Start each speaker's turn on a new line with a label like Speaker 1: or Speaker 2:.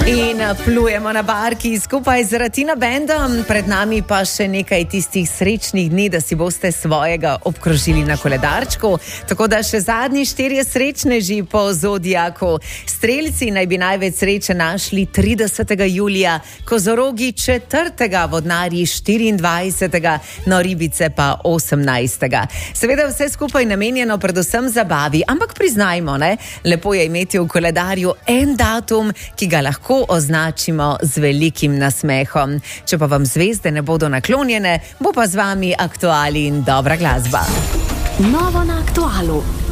Speaker 1: In plujemo na barki skupaj z Ratina Bandom, pred nami pa še nekaj tistih srečnih dni, da si boste svojega obkrožili na koledarčku. Tako da še zadnji 4 srečneži po zodiaku. Strelci naj bi največ sreče našli 30. julija, kozorogi 4., vodnarji 24., no ribice pa 18. Seveda vse skupaj namenjeno predvsem zabavi, ampak priznajmo, ne? Lepo je imeti v koledarju en datum, ki ga lahko označimo z velikim nasmehom. Če pa vam zvezde ne bodo naklonjene, bo pa z vami aktuali in dobra glasba.
Speaker 2: Novo na Aktualu.